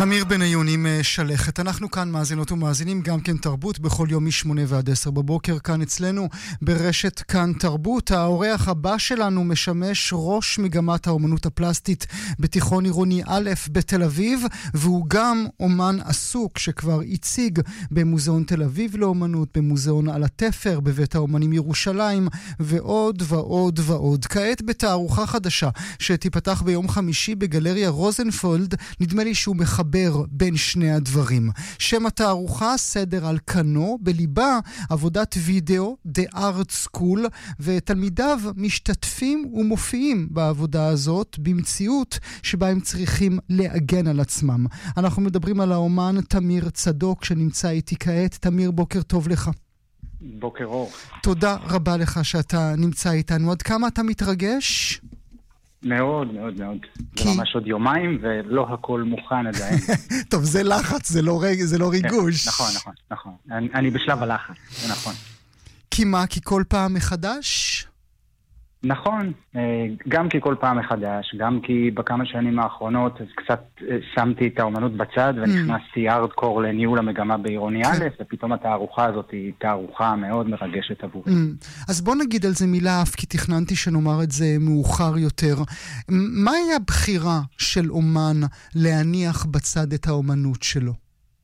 אמיר בניון עם שלכת. אנחנו כאן מאזינות ומאזינים גם כן תרבות בכל יום מ-8 ועד 10 בבוקר כאן אצלנו ברשת כאן תרבות. האורח הבא שלנו משמש ראש מגמת האומנות הפלסטית בתיכון עירוני א' בתל אביב, והוא גם אומן עסוק שכבר הציג במוזיאון תל אביב לאומנות, במוזיאון על התפר, בבית האומנים ירושלים ועוד ועוד ועוד. כעת בתערוכה חדשה שתיפתח ביום חמישי בגלריה רוזנפולד, נדמה לי שהוא מחבר בין שני הדברים. שם התערוכה סדר על כנו, בליבה עבודת וידאו, The Art School, ותלמידיו משתתפים ומופיעים בעבודה הזאת במציאות שבה הם צריכים להגן על עצמם. אנחנו מדברים על האומן תמיר צדוק שנמצא איתי כעת. תמיר, בוקר טוב לך. בוקר אור. תודה רבה לך שאתה נמצא איתנו. עד כמה אתה מתרגש? מאוד, מאוד, מאוד. זה ממש עוד יומיים, ולא הכל מוכן עדיין. טוב, זה לחץ, זה לא ריגוש. נכון. אני בשלב הלחץ, זה נכון. כי מה? כי כל פעם מחדש? נכון, גם כי כל פעם מחדש, גם כי בכמה שנים האחרונות אז קצת שמתי את האומנות בצד ונכנסתי ארדקור לניהול המגמה בעירוני א', ופתאום התערוכה הזאת היא תערוכה מאוד מרגשת עבורי. אז בוא נגיד על זה מילה אף, כי תכננתי שנאמר את זה מאוחר יותר. מהי הבחירה של אומן להניח בצד את האומנות שלו?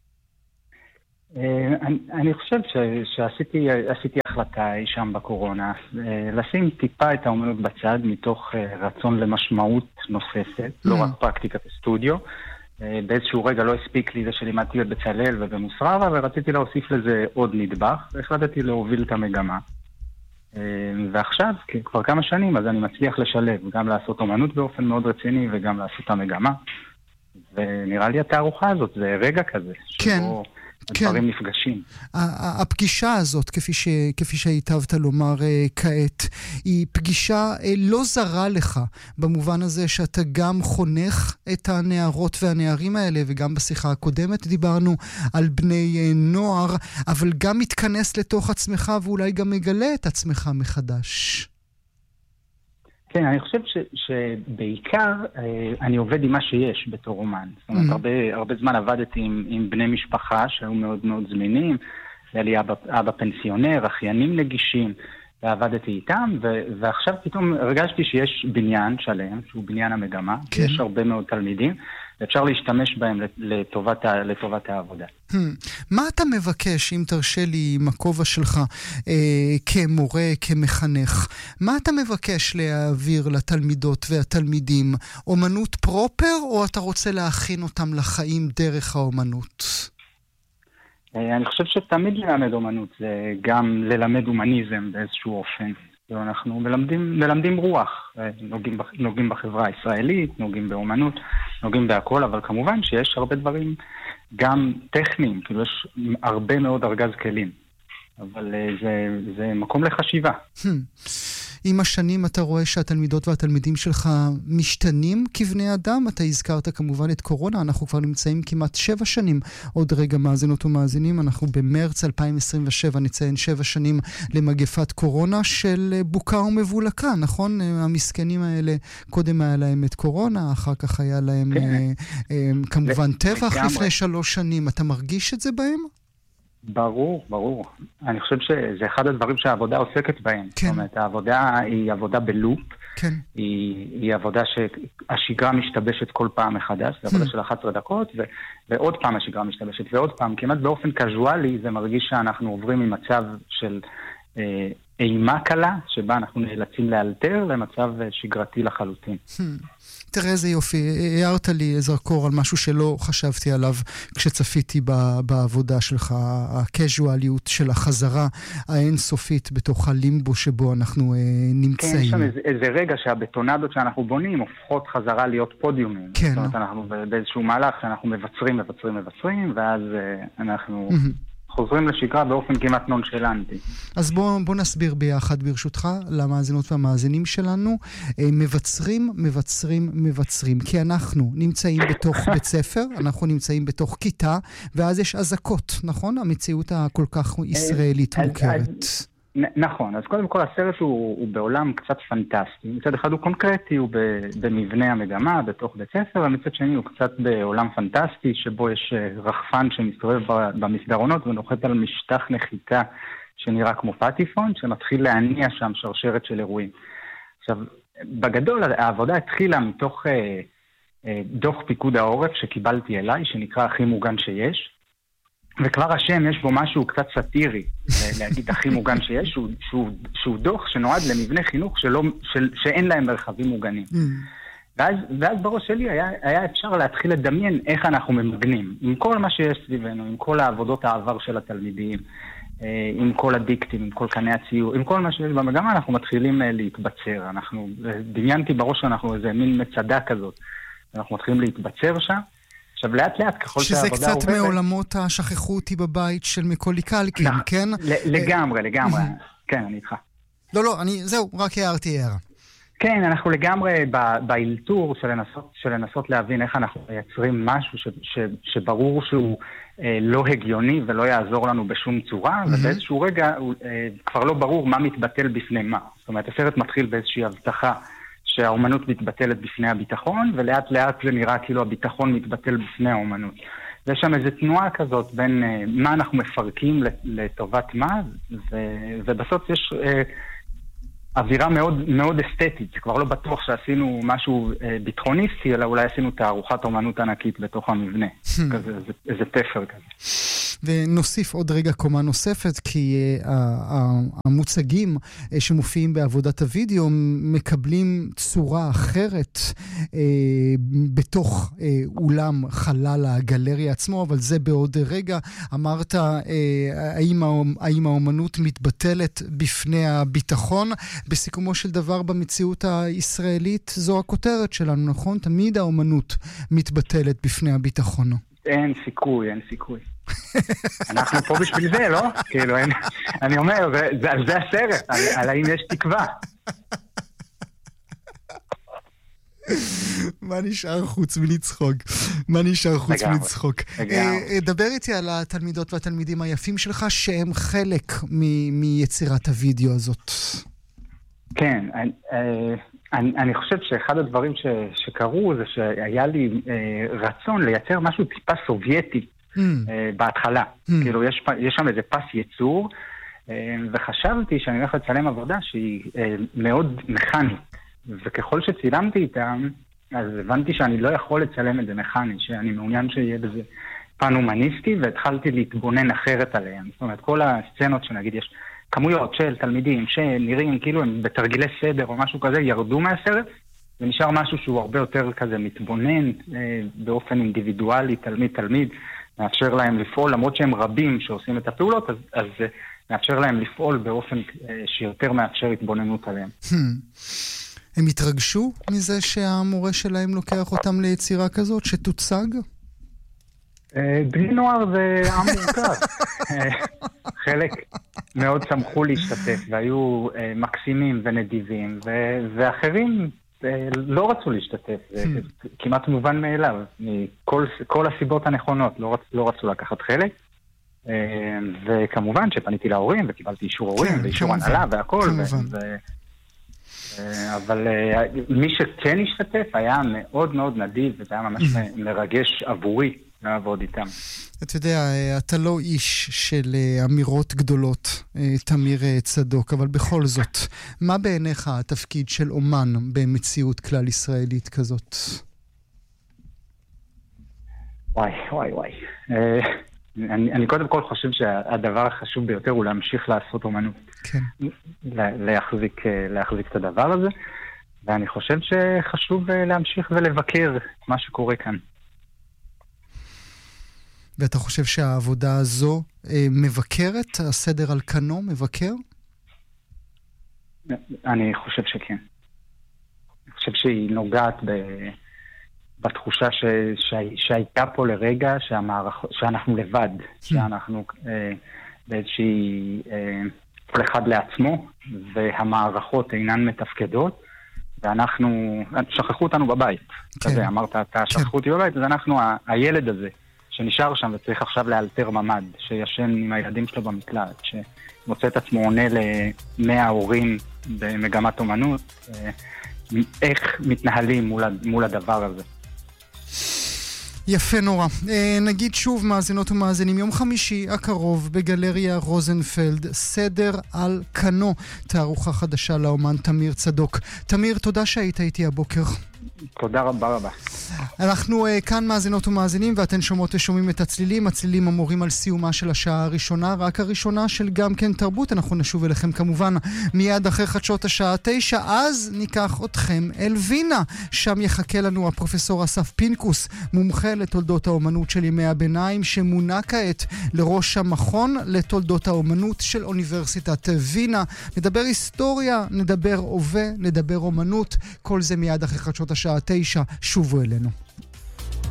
אני חושב שעשיתי החלטה שם בקורונה, לשים טיפה את האומנות בצד מתוך רצון למשמעות נוספת, לא רק פרקטיקת סטודיו. באיזשהו רגע לא הספיק לי זה שלימדתי בצלאל ובמוסררה, ורציתי להוסיף לזה עוד נדבך, והחלטתי להוביל את המגמה. ועכשיו, כבר כמה שנים, אז אני מצליח לשלב, גם לעשות אומנות באופן מאוד רציני, וגם לעשות את המגמה. ונראה לי התערוכה הזאת, זה רגע כזה, שבו הדברים נפגשים. הפגישה הזאת, כפי שהיטבת לומר כעת, היא פגישה לא זרה לך, במובן הזה שאתה גם חונך את הנערות והנערים האלה, וגם בשיחה הקודמת דיברנו על בני נוער, אבל גם מתכנס לתוך עצמך, ואולי גם מגלה את עצמך מחדש. כן, אני חושב שבעיקר אני עובד עם מה שיש בתור אומן. זאת אומרת, הרבה זמן עבדתי עם בני משפחה שהיו מאוד מאוד זמינים, היה לי אבא פנסיונר, אחיינים נגישים, ועבדתי איתם, ועכשיו פתאום הרגשתי שיש בניין שלם, שהוא בניין המגמה, יש הרבה מאוד תלמידים, ואפשר להשתמש בהם לטובת העבודה. מה אתה מבקש, אם תרשה לי עם הכובע שלך, כמורה, כמחנך? מה אתה מבקש להעביר לתלמידות והתלמידים? אומנות פרופר, או אתה רוצה להכין אותם לחיים דרך האומנות? אני חושב שתמיד ללמד אומנות זה גם ללמד הומניזם באיזשהו אופן. אנחנו מלמדים רוח, נוגעים בחברה הישראלית, נוגעים באומנות, נוגעים בהכל, אבל כמובן שיש הרבה דברים גם טכניים, כאילו יש הרבה מאוד ארגז כלים, אבל זה מקום לחשיבה. עם השנים אתה רואה שהתלמידות והתלמידים שלך משתנים כבני אדם. אתה הזכרת כמובן את קורונה, אנחנו כבר נמצאים כמעט 7 שנים, עוד רגע מאזינות ומאזינים, אנחנו במרץ 2027 נציין 7 שנים למגפת קורונה של בוקה ומבולקה, נכון? המסכנים האלה, קודם היה להם את קורונה, אחר כך היה להם כמובן טבח לפני 3 שנים. אתה מרגיש את זה בהם? ברור. אני חושב שזה אחד הדברים שהעבודה עוסקת בהם. כן. זאת אומרת, העבודה היא עבודה בלופ. כן. היא עבודה שהשגרה משתבשת כל פעם מחדש. זה עבודה של 11 דקות, ועוד פעם השגרה משתבשת, ועוד פעם. כמעט באופן קזואלי זה מרגיש שאנחנו עוברים ממצב של אימה קלה, שבה אנחנו נאלצים לאלתר למצב שגרתי לחלוטין. תראה איזה יופי, הערת לי זרקור על משהו שלא חשבתי עליו כשצפיתי בעבודה שלך, הקזואליות של החזרה האינסופית בתוך הלימבו שבו אנחנו נמצאים. כן, יש שם איזה רגע שהבטונדות שאנחנו בונים הופכות חזרה להיות פודיומים. כן. זאת אומרת, אנחנו באיזשהו מהלך שאנחנו מבצרים, ואז אנחנו חוזרים לשגרה באופן כמעט נונשלנטי. אז בוא נסביר ביחד ברשותך למאזינות והמאזינים שלנו. מבצרים, כי אנחנו נמצאים בתוך בית ספר, אנחנו נמצאים בתוך כיתה, ואז יש אזעקות, נכון? המציאות הכל כך ישראלית מוכרת. נכון, אז קודם כל הסרט הוא בעולם קצת פנטסטי. מצד אחד הוא קונקרטי, הוא במבנה המגמה, בתוך בית ספר, ומצד שני הוא קצת בעולם פנטסטי, שבו יש רחפן שמסתובב במסדרונות ונוחת על משטח נחיתה שנראה כמו פטיפון, שמתחיל להניע שם שרשרת של אירועים. עכשיו, בגדול העבודה התחילה מתוך דוח פיקוד העורף שקיבלתי אליי, שנקרא הכי מוגן שיש, וכבר השם יש בו משהו קצת סטירי, להגיד הכי מוגן שיש, שהוא דוח שנועד למבנה חינוך שאין להם מרחבים מוגנים. ואז בראש שלי היה אפשר להתחיל לדמיין איך אנחנו ממגנים, עם כל מה שיש סביבנו, עם כל העבודות העבר של התלמידים, עם כל הדיקטים, עם כל קני הציור, עם כל מה שיש במגמה, אנחנו מתחילים להתבצר. דמיינתי בראש שאנחנו איזה מין מצדה כזאת, אנחנו מתחילים להתבצר שם. עכשיו, לאט לאט, ככל שהעבודה עובדת... שזה קצת מעולמות השכחו אותי בבית של מקולי קלקין, כן? לגמרי. כן, אני איתך. לא, זהו, רק הערתי הערה. כן, אנחנו לגמרי באילתור של לנסות להבין איך אנחנו מייצרים משהו שברור שהוא לא הגיוני ולא יעזור לנו בשום צורה, ובאיזשהו רגע כבר לא ברור מה מתבטל בפני מה. זאת אומרת, הסרט מתחיל באיזושהי הבטחה שהאומנות מתבטלת בפני הביטחון, ולאט לאט זה נראה כאילו הביטחון מתבטל בפני האומנות. ויש שם איזו תנועה כזאת בין מה אנחנו מפרקים לטובת מה, ובסוף יש אווירה מאוד, מאוד אסתטית. זה כבר לא בטוח שעשינו משהו ביטחוניסטי, אלא אולי עשינו תערוכת אומנות ענקית בתוך המבנה. איזה תפר כזה. ונוסיף עוד רגע קומה נוספת, כי המוצגים שמופיעים בעבודת הוידאו מקבלים צורה אחרת בתוך אולם חלל הגלריה עצמו, אבל זה בעוד רגע. אמרת, האם האומנות מתבטלת בפני הביטחון? בסיכומו של דבר במציאות הישראלית זו הכותרת שלנו, נכון? תמיד האומנות מתבטלת בפני הביטחון. אין סיכוי. אנחנו פה בשביל זה, לא? כאילו, אני אומר, זה הסרט, על האם יש תקווה. מה נשאר חוץ מלצחוק? דבר איתי על התלמידות והתלמידים היפים שלך, שהם חלק מיצירת הוידאו הזאת. כן, אני חושב שאחד הדברים שקרו זה שהיה לי רצון לייצר משהו טיפה סובייטי בהתחלה. כאילו יש שם איזה פס ייצור, וחשבתי שאני הולך לצלם עבודה שהיא מאוד מכנית. וככל שצילמתי איתם, אז הבנתי שאני לא יכול לצלם את זה מכני, שאני מעוניין שיהיה בזה פן הומניסטי, והתחלתי להתבונן אחרת עליהם. זאת אומרת, כל הסצנות שנגיד יש כמויות של תלמידים שנראים כאילו הם בתרגילי סדר או משהו כזה, ירדו מהסרט, ונשאר משהו שהוא הרבה יותר כזה מתבונן באופן אינדיבידואלי, תלמיד, מאפשר להם לפעול, למרות שהם רבים שעושים את הפעולות, אז מאפשר להם לפעול באופן שיותר מאפשר התבוננות עליהם. הם התרגשו מזה שהמורה שלהם לוקח אותם ליצירה כזאת, שתוצג? בני נוער זה עם מורכב. חלק מאוד שמחו להשתתף, והיו מקסימים ונדיבים, ואחרים לא רצו להשתתף. זה כמעט מובן מאליו, מכל הסיבות הנכונות, לא רצו לקחת חלק. וכמובן שפניתי להורים, וקיבלתי אישור הורים, ואישור הנהלה והכל. אבל מי שכן השתתף היה מאוד מאוד נדיב, וזה היה ממש מרגש עבורי לעבוד איתם. אתה יודע, אתה לא איש של אמירות גדולות, תמיר צדוק, אבל בכל זאת, מה בעיניך התפקיד של אומן במציאות כלל ישראלית כזאת? וואי. אני קודם כל חושב שהדבר החשוב ביותר הוא להמשיך לעשות אומנות. כן. להחזיק את הדבר הזה, ואני חושב שחשוב להמשיך ולבקר את מה שקורה כאן. ואתה חושב שהעבודה הזו מבקרת? הסדר על כנו מבקר? אני חושב שכן. אני חושב שהיא נוגעת בתחושה שהייתה פה לרגע, שאנחנו לבד, שאנחנו באיזושהי כל אחד לעצמו, והמערכות אינן מתפקדות, ואנחנו, שכחו אותנו בבית. כזה, אמרת, אתה שכחו אותי בבית, אז אנחנו הילד הזה, שנשאר שם וצריך עכשיו לאלתר ממד, שישן עם הילדים שלו במקלט, שמוצא את עצמו עונה ל100 הורים במגמת אומנות, איך מתנהלים מול הדבר הזה. יפה נורא. נגיד שוב, מאזינות ומאזינים, יום חמישי הקרוב בגלריה רוזנפלד, סדר על קנו, תערוכה חדשה לאומן תמיר צדוק. תמיר, תודה שהיית איתי הבוקר. תודה רבה רבה. אנחנו כאן מאזינות ומאזינים, ואתן שומעות ושומעים את הצלילים. הצלילים אמורים על סיומה של השעה הראשונה, רק הראשונה של גם כן תרבות. אנחנו נשוב אליכם כמובן מיד אחרי חדשות השעה 9. אז ניקח אתכם אל וינה. שם יחכה לנו הפרופסור אסף פינקוס, מומחה לתולדות האומנות של ימי הביניים, שמונה כעת לראש המכון לתולדות האומנות של אוניברסיטת וינה. נדבר היסטוריה, נדבר הווה, נדבר אומנות. כל זה מיד אחרי חדשות השעה 9. שובו אלינו.